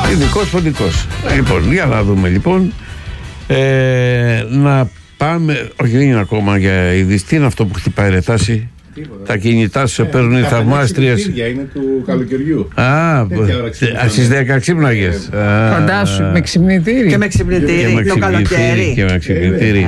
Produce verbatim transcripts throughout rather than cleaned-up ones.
Ειδικός φωνικός. Λοιπόν, για να δούμε λοιπόν. Ε, να πάμε. Όχι, δεν είναι ακόμα για ειδήσεις. Τι είναι αυτό που χτυπάει ρε Τάση? Τα κινητά σου σε παίρνουν οι θαυμάστριες. Είναι του καλοκαιριού. Α, στις δέκα ξύπναγες. Φαντάσου, με ξυπνητήρι. Και με ξυπνητήρι το καλοκαίρι. Και με ξυπνητήρι.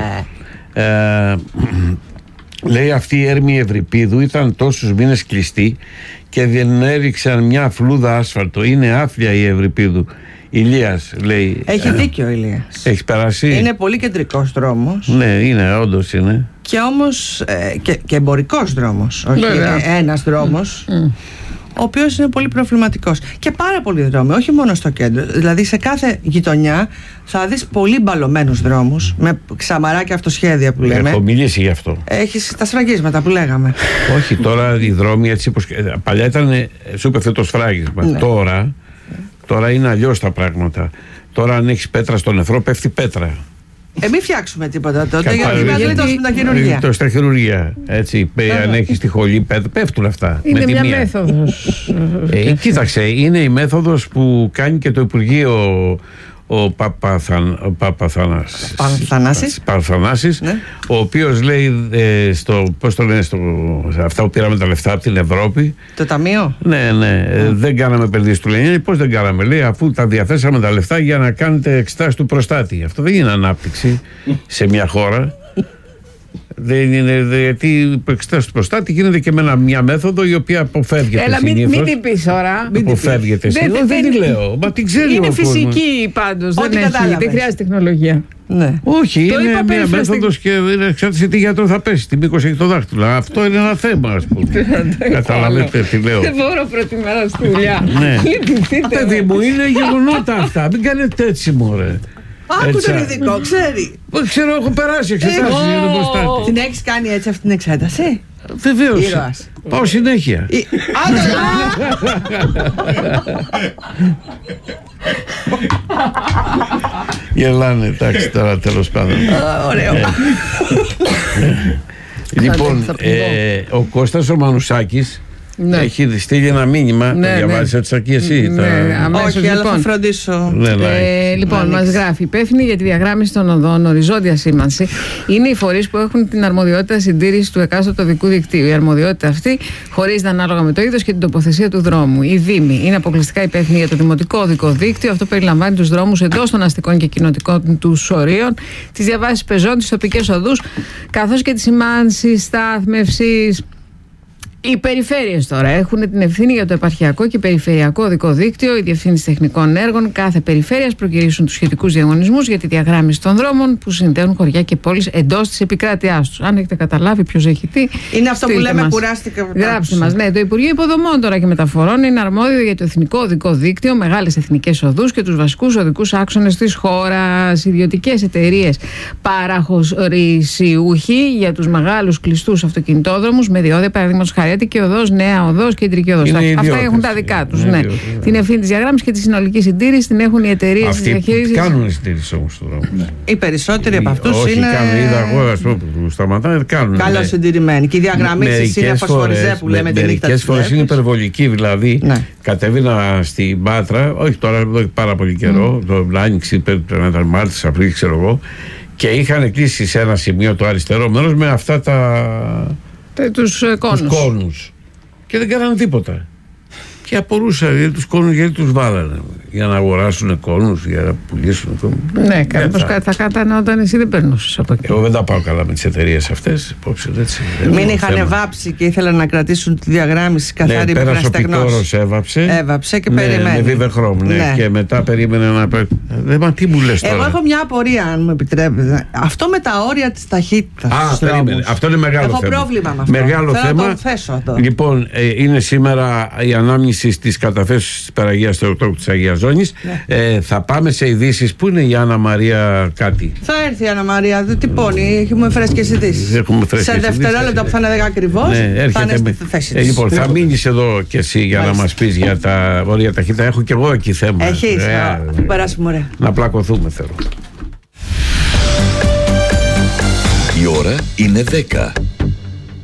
Λέει αυτή η έρμη Ευρυπίδου ήταν τόσους μήνες κλειστή και δεν έριξαν μια φλούδα άσφαλτο. Είναι άφλια η Ευρυπίδου. Ηλίας λέει. Έχει δίκιο ο Ηλίας. Έχει περάσει. Είναι πολύ κεντρικός δρόμος. Ναι, είναι, όντως είναι. Και όμως ε, και, και εμπορικός δρόμος. Όχι ε, ένας δρόμος. Mm. Ο οποίος είναι πολύ προβληματικός. Και πάρα πολλοί δρόμοι, όχι μόνο στο κέντρο. Δηλαδή σε κάθε γειτονιά θα δεις πολύ μπαλωμένους δρόμους με ξαμαράκια αυτοσχέδια που λέμε. Έχω μιλήσει γι' αυτό. Έχεις τα σφραγίσματα που λέγαμε. Όχι, τώρα οι δρόμοι έτσι όπως. Παλιά ήταν σου έπεφτε το σφράγισμα. Ναι. Τώρα, τώρα είναι αλλιώς τα πράγματα. Τώρα αν έχεις πέτρα στο νεφρό, πέφτει πέτρα. Ε, μην φτιάξουμε τίποτα τότε, γιατί να γλιτώσουμε τα χειρουργία. Το στα χειρουργία. Έτσι, αν έχει τη χολή, πέφτουν αυτά. Είναι μια μέθοδος. Ε, κοίταξε, είναι η μέθοδος που κάνει και το Υπουργείο ο Παπαθανάσης, Παπαθανάσης, ναι. Ο οποίος λέει ε, στο, πώς το λένε, στο, αυτά που πήραμε τα λεφτά από την Ευρώπη. Το ταμείο. Ναι, ναι, mm. ε, δεν κάναμε επενδύσεις του Λενίνη. Πώς δεν κάναμε, λέει, αφού τα διαθέσαμε τα λεφτά για να κάνετε εξετάσεις του προστάτη. Αυτό δεν είναι ανάπτυξη σε μια χώρα. Δεν είναι, γιατί η εξετάση του προστάτη γίνεται και με μια μέθοδο η οποία αποφεύγεται. Έλα, μην, μην την πεις τώρα. Αποφεύγεται. Δεν, δεν, δεν τη λέω. Μα την ξέρει. Είναι φυσική πάντως. Δεν, έχει, δεν χρειάζεται τεχνολογία. Ναι. Όχι, το είναι μια μέθοδος και εξάρτησε τι γιατρό θα πέσει. Τι μήκος έχει το δάχτυλο. Αυτό είναι ένα θέμα, ας πούμε. Καταλαβαίνετε τι λέω. Δεν μπορώ πρώτη μέρα στη δουλειά. Παιδί μου, είναι γεγονότα αυτά. Μην κάνετε έτσι, μωρέ. Άκου τον ειδικό, ξέρει. Ξέρω, έχω περάσει εξετάσεις για τον προστάτη. Την έχεις κάνει έτσι αυτή την εξέταση? Βεβαίως. Πάω συνέχεια. Γελάνε, εντάξει, τώρα τέλος πάντων. Ωραίο. Λοιπόν, ο Κώστας ο Μανουσάκης ναι. Έχει στείλει ένα μήνυμα. Ναι, το διαβάζεις ναι. έτσι και εσύ. Ναι, τα... αμέσως, όχι, αλλά λοιπόν, θα φροντίσω. Ναι, ναι. Ε, λοιπόν, μας γράφει: υπεύθυνοι για τη διαγράμμιση των οδών, οριζόντια σήμανση, είναι οι φορείς που έχουν την αρμοδιότητα συντήρησης του εκάστοτε οδικού δικτύου. Η αρμοδιότητα αυτή χωρίζεται ανάλογα με το είδος και την τοποθεσία του δρόμου. Οι δήμοι είναι αποκλειστικά υπεύθυνοι για το δημοτικό οδικό δίκτυο. Αυτό περιλαμβάνει τους δρόμους εντός των αστικών και κοινοτικών του ορίων, τις διαβάσεις πεζών, τις τοπικές οδούς, καθώς και τις σημάνσεις στάθμευσης. Οι περιφέρειες τώρα έχουν την ευθύνη για το επαρχιακό και περιφερειακό οδικό δίκτυο. Οι διευθύνσεις τεχνικών έργων κάθε περιφέρειας προκυρήσουν τους σχετικούς διαγωνισμούς για τη διαγράμμιση των δρόμων που συνδέουν χωριά και πόλεις εντός της επικράτειάς τους. Αν έχετε καταλάβει ποιος έχει τι. Είναι αυτό που λέμε, μας. Κουράστηκα. Γράψτε μας. Ναι, το Υπουργείο Υποδομών τώρα και Μεταφορών είναι αρμόδιο για το εθνικό οδικό δίκτυο, μεγάλες εθνικές οδούς και τους βασικούς οδικούς άξονες της χώρας. Ιδιωτικές εταιρείες παραχωρησιούχοι για τους μεγάλους κλειστούς αυτοκινητόδρομους με διόδια, παραδείγματος χάρη. Και οδός, νέα οδός, κεντρική οδός. Αυτά ιδιώτες, έχουν τα δικά τους. Ναι. Την ευθύνη της διαγράμμισης και τη συνολική συντήρηση την έχουν οι εταιρείες της διαχείρισης. Κάνουν συντήρηση όμως στον δρόμο. Ναι. Οι περισσότεροι από αυτούς όχι, είναι. Κάνουν, είδα εγώ, ας πούμε, που σταματάνε, κάνουν. Καλά συντηρημένοι. Και οι διαγραμμίσεις είναι φωσφοριζέ που λέμε την νύχτα. Μερικές φορές είναι υπερβολική. Δηλαδή, ναι. Κατέβηνα στην Πάτρα, όχι τώρα, εδώ πάρα πολύ καιρό, mm. το Άνοιξη, πρέπει να ήταν Μάρτης, Απρίλη, ξέρω εγώ, και είχαν κλείσει σε ένα σημείο το αριστερό μέρος με αυτά τα. Τους κόνους. τους κόνους και δεν κάνανε τίποτα και απορούσα γιατί τους κόνους γιατί τους βάλανε για να αγοράσουν κόνους, για να πουλήσουν κόνους. Ναι, κάπως θα, θα κάτανε όταν εσύ δεν περνούσες από εκεί. Εγώ δεν τα πάω καλά με τις εταιρείες αυτές. Υπόψε, έτσι, μην είχαν βάψει και ήθελαν να κρατήσουν τη διαγράμμιση καθαρή. Ναι, πέρασε ο Πιτώρος, έβαψε. Έβαψε και ναι, περιμένει. Με Viverchrome, ναι, ναι. Και μετά περίμενε να. Δεν, μα τι μου λες τώρα. Εγώ έχω μια απορία, αν μου επιτρέπετε. Αυτό με τα όρια της ταχύτητας. Α, περίμενε. Αυτό είναι μεγάλο έχω θέμα. Έχω πρόβλημα με αυτό. Μεγάλο Θέλω θέμα. Να το θέσω εδώ. Λοιπόν, ε, είναι σήμερα η ανάμνηση της καταθέσεως της Περαγίας Θεοτόκου της Αγίας Ζώνης. Ναι. Ε, θα πάμε σε ειδήσεις. Πού είναι η Άννα Μαρία κάτι? Θα έρθει η Άννα Μαρία, δεν τυπώνει. Έχουμε φρέσκες ειδήσεις. Σε δευτερόλεπτα που θα είναι δέκα ακριβώς, ναι, θα είναι στη θέση της. Ε, λοιπόν, θα μείνεις εδώ κι εσύ για Μάλιστα. να μας πεις για τα όρια ταχύτητα. Έχω κι εγώ εκεί θέμα. Έχεις, ε, θα περάσουμε ωραία. Να πλακωθούμε θέλω. Η ώρα είναι δέκα.